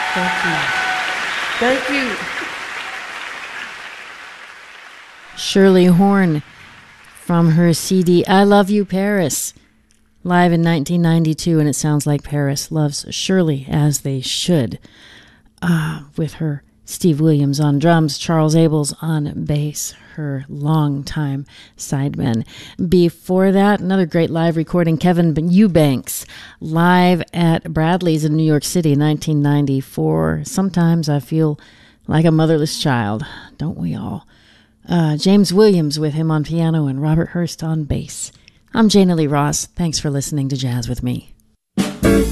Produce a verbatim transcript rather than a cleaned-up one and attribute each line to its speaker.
Speaker 1: Thank you. Thank you.
Speaker 2: Shirley Horn from her C D I Love You, Paris, live in nineteen ninety-two, and it sounds like Paris loves Shirley, as they should, uh, with her Steve Williams on drums, Charles Abels on bass, her longtime sideman. Before that, another great live recording, Kevin Eubanks, live at Bradley's in New York City, nineteen ninety-four. Sometimes I feel like a motherless child, don't we all? Uh, James Williams with him on piano and Robert Hurst on bass. I'm Jana Lee Ross. Thanks for listening to Jazz with Me.